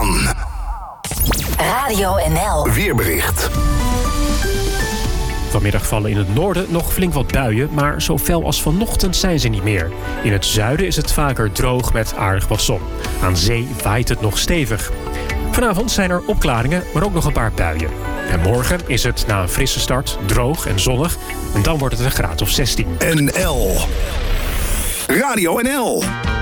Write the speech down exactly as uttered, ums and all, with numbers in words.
aan. Radio N L. Weerbericht. Vanmiddag vallen in het noorden nog flink wat buien, maar zo fel als vanochtend zijn ze niet meer. In het zuiden is het vaker droog met aardig wat zon. Aan zee waait het nog stevig. Vanavond zijn er opklaringen, maar ook nog een paar buien. En morgen is het na een frisse start droog en zonnig. En dan wordt het een graad of zestien. N L. Radio N L.